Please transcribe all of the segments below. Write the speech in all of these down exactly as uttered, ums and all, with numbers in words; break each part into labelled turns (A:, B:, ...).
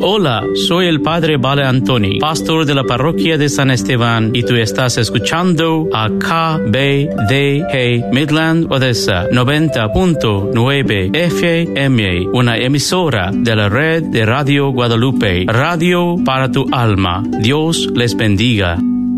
A: Hola, soy el Padre Vale Antoni, pastor de la parroquia de San Esteban, y tú estás escuchando a K B D G Midland Odessa noventa punto nueve F M, una emisora de la red de Radio Guadalupe, radio para tu alma. Dios les bendiga.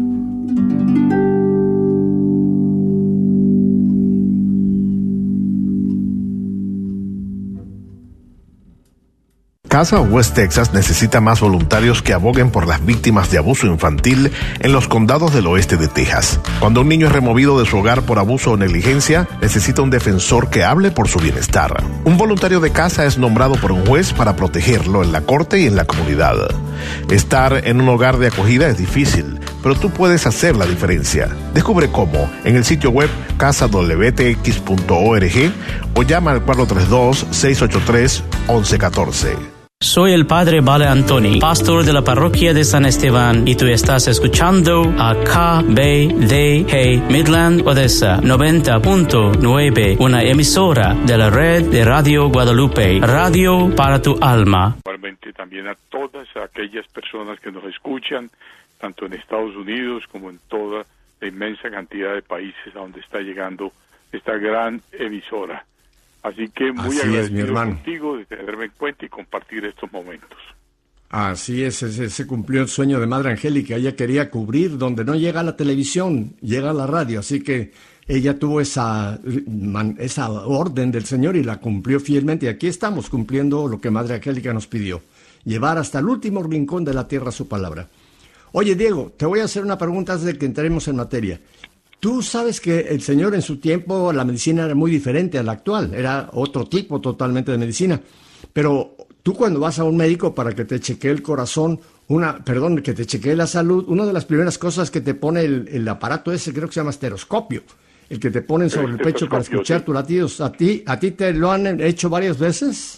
B: Casa West Texas necesita más voluntarios que aboguen por las víctimas de abuso infantil en los condados del oeste de Texas. Cuando un niño es removido de su hogar por abuso o negligencia, necesita un defensor que hable por su bienestar. Un voluntario de casa es nombrado por un juez para protegerlo en la corte y en la comunidad. Estar en un hogar de acogida es difícil, pero tú puedes hacer la diferencia. Descubre cómo en el sitio web casa w t x punto org o llama al cuatro tres dos, seis ocho tres, once uno cuatro.
A: Soy el Padre Vale Antoni, pastor de la parroquia de San Esteban, y tú estás escuchando a K B D G Midland Odessa noventa punto nueve, una emisora de la red de Radio Guadalupe, radio para tu alma.
C: Igualmente también a todas aquellas personas que nos escuchan, tanto en Estados Unidos como en toda la inmensa cantidad de países a donde está llegando esta gran emisora. Así que muy
D: Así
C: agradecido
D: es,
C: contigo de tenerme en cuenta y compartir estos momentos.
D: Así es, se, se cumplió el sueño de Madre Angélica. Ella quería cubrir donde no llega la televisión, llega la radio. Así que ella tuvo esa, esa orden del Señor y la cumplió fielmente. Y aquí estamos cumpliendo lo que Madre Angélica nos pidió, llevar hasta el último rincón de la tierra su palabra. Oye, Diego, te voy a hacer una pregunta antes de que entremos en materia. Tú sabes que el Señor en su tiempo, la medicina era muy diferente a la actual, era otro tipo totalmente de medicina. Pero tú cuando vas a un médico para que te chequee el corazón, una, perdón, que te chequee la salud, una de las primeras cosas que te pone el, el aparato ese, creo que se llama estetoscopio, el que te ponen sobre el pecho para escuchar tus latidos. ¿A ti, a ti te lo han hecho varias veces?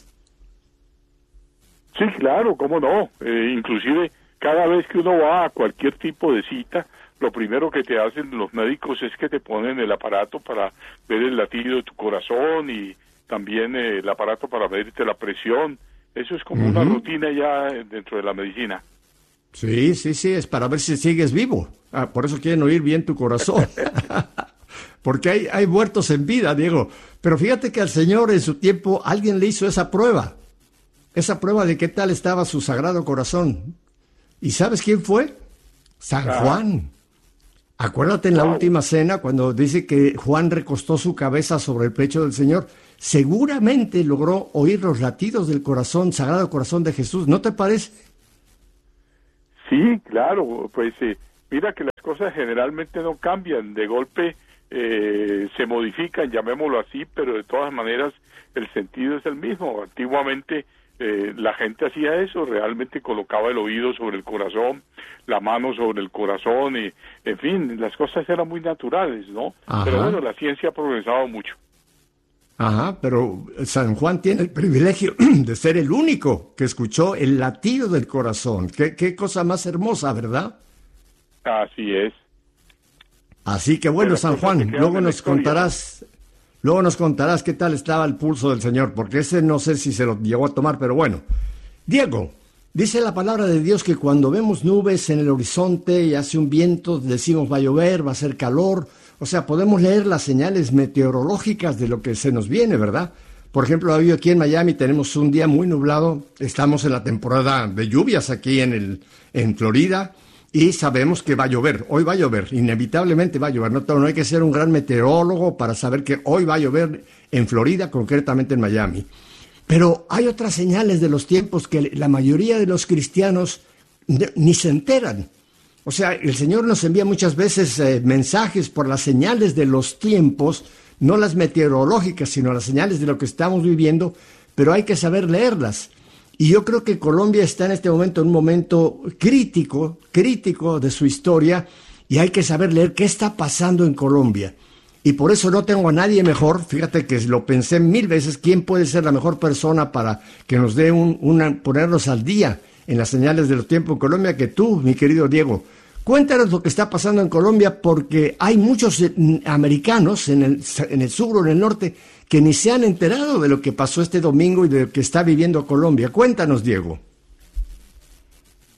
C: Sí, claro, cómo no. Eh, inclusive cada vez que uno va a cualquier tipo de cita, lo primero que te hacen los médicos es que te ponen el aparato para ver el latido de tu corazón y también eh, el aparato para medirte la presión. Eso es como uh-huh. una rutina ya dentro de la medicina.
D: Sí, sí, sí, es para ver si sigues vivo. Ah, por eso quieren oír bien tu corazón. Porque hay, hay muertos en vida, Diego. Pero fíjate que al Señor en su tiempo alguien le hizo esa prueba. Esa prueba de qué tal estaba su sagrado corazón. ¿Y sabes quién fue? San ah. Juan. Acuérdate en la wow. última cena cuando dice que Juan recostó su cabeza sobre el pecho del Señor. Seguramente logró oír los latidos del corazón, Sagrado Corazón de Jesús. ¿No te parece?
C: Sí, claro. Pues eh, mira que las cosas generalmente no cambian. De golpe eh, se modifican, llamémoslo así, pero de todas maneras el sentido es el mismo. Antiguamente Eh, la gente hacía eso, realmente colocaba el oído sobre el corazón, la mano sobre el corazón y, en fin, las cosas eran muy naturales, ¿no? Ajá. Pero bueno, la ciencia ha progresado mucho.
D: Ajá, pero San Juan tiene el privilegio de ser el único que escuchó el latido del corazón. Qué, qué cosa más hermosa, ¿verdad?
C: Así es.
D: Así que bueno, San Juan, luego nos contarás... Luego nos contarás qué tal estaba el pulso del Señor, porque ese no sé si se lo llegó a tomar, pero bueno. Diego, dice la palabra de Dios que cuando vemos nubes en el horizonte y hace un viento, decimos va a llover, va a hacer calor. O sea, podemos leer las señales meteorológicas de lo que se nos viene, ¿verdad? Por ejemplo, aquí en Miami tenemos un día muy nublado, estamos en la temporada de lluvias aquí en, el, en Florida, y sabemos que va a llover, hoy va a llover, inevitablemente va a llover, no, no hay que ser un gran meteorólogo para saber que hoy va a llover en Florida, concretamente en Miami. Pero hay otras señales de los tiempos que la mayoría de los cristianos ni se enteran. O sea, el Señor nos envía muchas veces eh, mensajes por las señales de los tiempos, no las meteorológicas, sino las señales de lo que estamos viviendo, pero hay que saber leerlas. Y yo creo que Colombia está en este momento en un momento crítico, crítico de su historia, y hay que saber leer qué está pasando en Colombia. Y por eso no tengo a nadie mejor, fíjate que lo pensé mil veces, quién puede ser la mejor persona para que nos dé un, una, ponernos al día en las señales de los tiempos en Colombia que tú, mi querido Diego. Cuéntanos lo que está pasando en Colombia, porque hay muchos americanos en el, en el sur o en el norte que ni se han enterado de lo que pasó este domingo y de lo que está viviendo Colombia. Cuéntanos, Diego.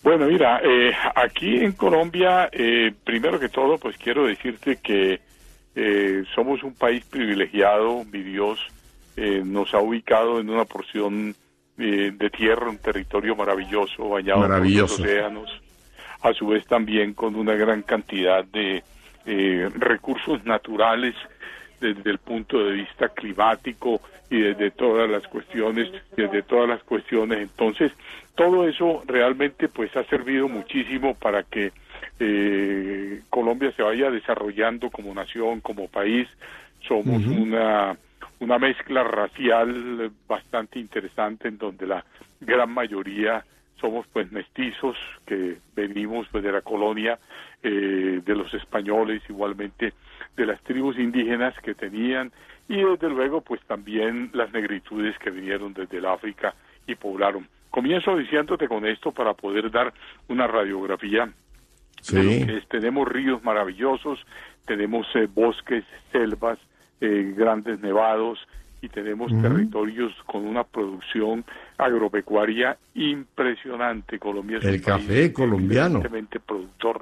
C: Bueno, mira, eh, aquí en Colombia, eh, primero que todo, pues quiero decirte que eh, somos un país privilegiado. Mi Dios eh, nos ha ubicado en una porción eh, de tierra, un territorio maravilloso, bañado
D: maravilloso.
C: por los océanos, a su vez también con una gran cantidad de eh, recursos naturales desde el punto de vista climático y desde todas las cuestiones, desde todas las cuestiones. Entonces, todo eso realmente pues ha servido muchísimo para que eh, Colombia se vaya desarrollando como nación, como país. Somos uh-huh. una una mezcla racial bastante interesante, en donde la gran mayoría somos pues mestizos que venimos pues de la colonia, eh, de los españoles, igualmente de las tribus indígenas que tenían, y desde luego pues también las negritudes que vinieron desde el África y poblaron. Comienzo diciéndote con esto para poder dar una radiografía
D: sí.
C: de lo que es. Tenemos ríos maravillosos, tenemos eh, bosques, selvas, eh, grandes nevados, y tenemos uh-huh. territorios con una producción agropecuaria impresionante. Colombia es
D: el
C: un
D: café
C: país
D: colombiano,
C: evidentemente productor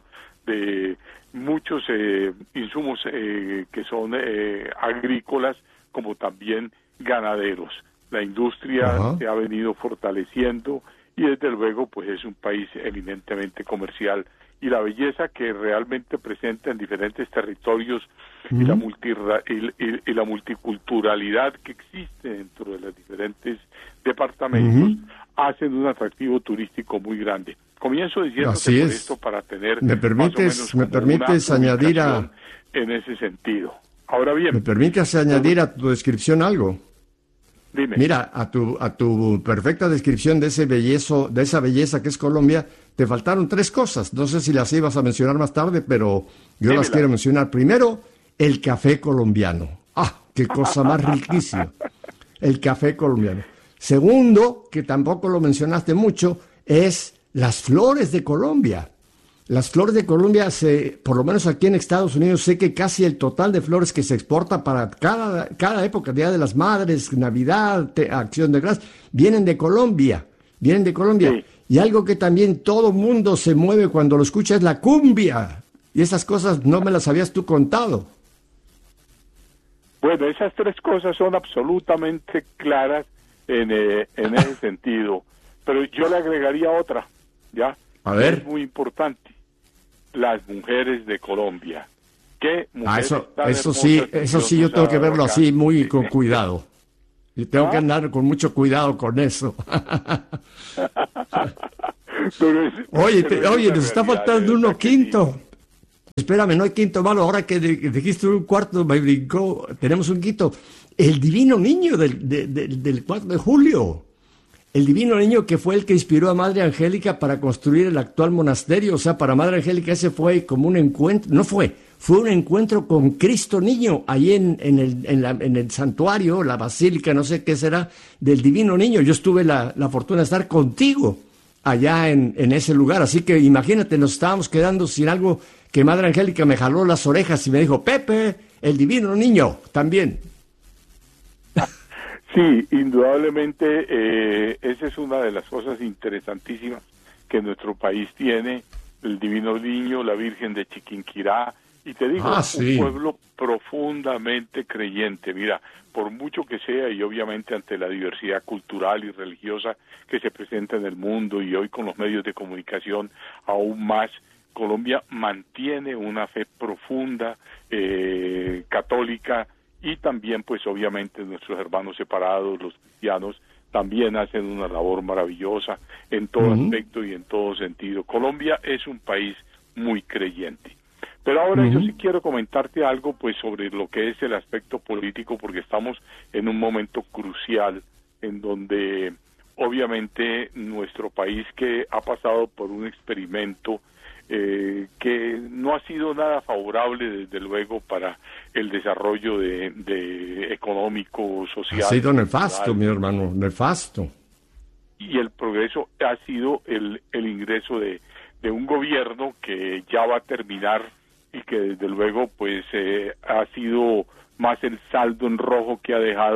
C: de muchos eh, insumos eh, que son eh, agrícolas, como también ganaderos. La industria uh-huh. se ha venido fortaleciendo y desde luego pues es un país eminentemente comercial, y la belleza que realmente presenta en diferentes territorios uh-huh. y, la multi, y, y, y la multiculturalidad que existe dentro de los diferentes departamentos uh-huh. hacen un atractivo turístico muy grande. Comienzo diciéndote por esto para tener
D: me permites me permites añadir a
C: en ese sentido. Ahora bien,
D: me permites añadir a tu descripción algo.
C: Dime.
D: Mira, a tu a tu perfecta descripción de ese bellezo, de esa belleza que es Colombia, te faltaron tres cosas. No sé si las ibas a mencionar más tarde, pero yo Dímela. las quiero mencionar. Primero, el café colombiano. Ah, qué cosa más riquísima. El café colombiano. Segundo, que tampoco lo mencionaste mucho, es las flores de Colombia. Las flores de Colombia, se, por lo menos aquí en Estados Unidos, sé que casi el total de flores que se exporta para cada, cada época, Día de las Madres, Navidad, te, Acción de Gracias, vienen de Colombia, vienen de Colombia. Sí. Y algo que también todo mundo se mueve cuando lo escucha es la cumbia. Y esas cosas no me las habías tú contado.
C: Bueno, esas tres cosas son absolutamente claras en, eh, en ese sentido. Pero yo le agregaría otra, ¿ya?
D: A ver.
C: Es muy importante. Las mujeres de Colombia. ¿Qué mujeres
D: ah, eso, eso sí, eso sí yo tengo que verlo acá. Así muy con cuidado. Yo tengo ¿Ah? que andar con mucho cuidado con eso.
C: es,
D: oye, te, oye, nos está faltando uno quinto. Sí. Espérame, no hay quinto malo. Ahora que dijiste un cuarto, me brincó. Tenemos un quinto. El Divino Niño del, de, de, del cuatro de julio. El Divino Niño, que fue el que inspiró a Madre Angélica para construir el actual monasterio. O sea, para Madre Angélica ese fue como un encuentro, no fue, fue un encuentro con Cristo Niño, ahí en, en, el, en, la, en el santuario, la basílica, no sé qué será, del Divino Niño. Yo tuve la, la fortuna de estar contigo allá en, en ese lugar. Así que imagínate, nos estábamos quedando sin algo que Madre Angélica me jaló las orejas y me dijo, Pepe, el Divino Niño, también.
C: Sí, indudablemente eh, esa es una de las cosas interesantísimas que nuestro país tiene, el Divino Niño, la Virgen de Chiquinquirá, y te digo,
D: ah,
C: es
D: sí.
C: un pueblo profundamente creyente. Mira, por mucho que sea, y obviamente ante la diversidad cultural y religiosa que se presenta en el mundo, y hoy con los medios de comunicación aún más, Colombia mantiene una fe profunda, eh, católica, y también pues obviamente nuestros hermanos separados, los cristianos, también hacen una labor maravillosa en todo uh-huh. aspecto y en todo sentido. Colombia es un país muy creyente. Pero ahora uh-huh. yo sí quiero comentarte algo pues sobre lo que es el aspecto político, porque estamos en un momento crucial en donde obviamente nuestro país, que ha pasado por un experimento Eh, que no ha sido nada favorable, desde luego, para el desarrollo de, de económico, social.
D: Ha sido nefasto, mi hermano, nefasto.
C: Y el progreso ha sido el, el ingreso de, de un gobierno que ya va a terminar y que desde luego pues eh, ha sido más el saldo en rojo que ha dejado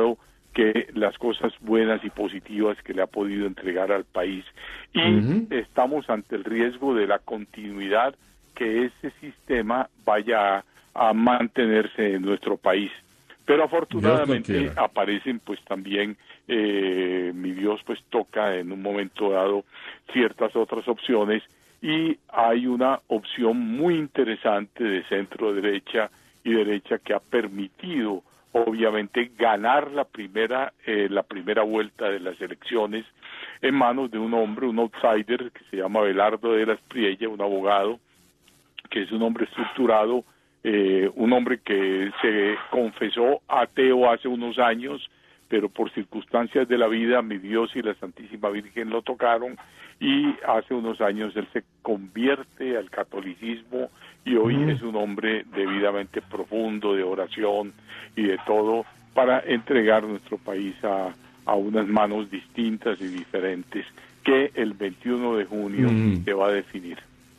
C: que las cosas buenas y positivas que le ha podido entregar al país. Y uh-huh. estamos ante el riesgo de la continuidad que ese sistema vaya a, a mantenerse en nuestro país. Pero afortunadamente aparecen pues también, eh, mi Dios pues toca en un momento dado ciertas otras opciones, y hay una opción muy interesante de centro derecha y derecha que ha permitido obviamente ganar la primera eh, la primera vuelta de las elecciones en manos de un hombre, un outsider que se llama Abelardo de las Priella, un abogado que es un hombre estructurado, eh, un hombre que se confesó ateo hace unos años, pero por circunstancias de la vida mi Dios y la Santísima Virgen lo tocaron, y hace unos años él se convierte al catolicismo y hoy mm. es un hombre debidamente profundo de oración y de todo para entregar nuestro país a, a unas manos distintas y diferentes que el veintiuno de junio mm. se va a definir.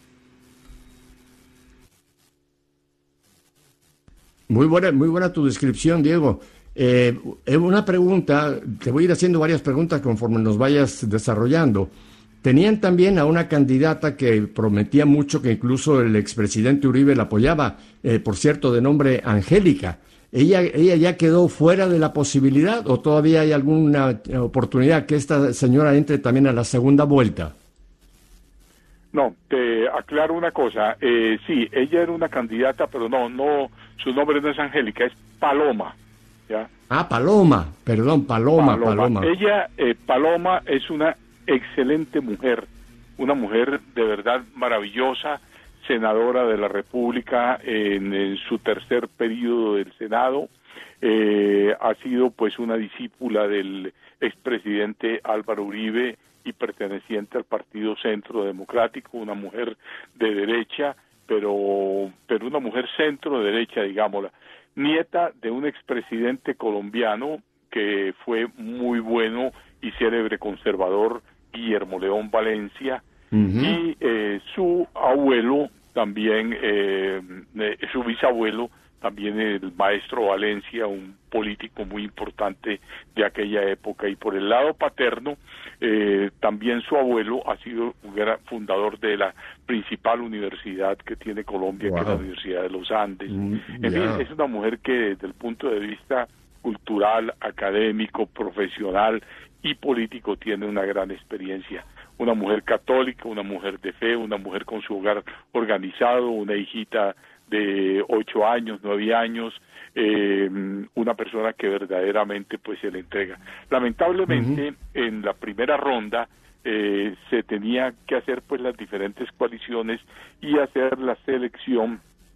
D: Muy buena, muy buena tu descripción, Diego. Eh, una pregunta, te voy a ir haciendo varias preguntas conforme nos vayas desarrollando. Tenían también a una candidata que prometía mucho, que incluso el expresidente Uribe la apoyaba, eh, por cierto, de nombre Angélica. ¿Ella, ¿Ella ya quedó fuera de la posibilidad o todavía hay alguna oportunidad que esta señora entre también a la segunda vuelta?
C: No, te aclaro una cosa. Eh, sí, ella era una candidata, pero no, no, su nombre no es Angélica, es Paloma. ¿Ya?
D: Ah, Paloma, perdón, Paloma, Paloma. Paloma.
C: Ella, eh, Paloma, es una excelente mujer, una mujer de verdad maravillosa, senadora de la República en, en su tercer periodo del Senado, eh, ha sido pues una discípula del expresidente Álvaro Uribe y perteneciente al Partido Centro Democrático, una mujer de derecha, pero, pero una mujer centro derecha, digámosla, nieta de un expresidente colombiano que fue muy bueno y célebre conservador, Guillermo León Valencia, uh-huh. y eh, su abuelo también, eh, eh, su bisabuelo también el maestro Valencia, un político muy importante de aquella época, y por el lado paterno eh, también su abuelo ha sido un gran fundador de la principal universidad que tiene Colombia, wow. que es la Universidad de los Andes. Mm, en yeah. fin, es una mujer que desde el punto de vista cultural, académico, profesional y político tiene una gran experiencia. Una mujer católica, una mujer de fe, una mujer con su hogar organizado, una hijita de ocho años, nueve años, eh, una persona que verdaderamente pues se le entrega. Lamentablemente, uh-huh. en la primera ronda eh, se tenía que hacer pues las diferentes coaliciones y hacer la selección